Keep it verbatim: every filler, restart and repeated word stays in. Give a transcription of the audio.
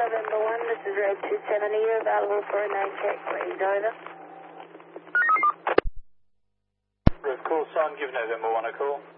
November one, this is Red two seventy, available for a name check, please, over. Red call sign, give November one a call.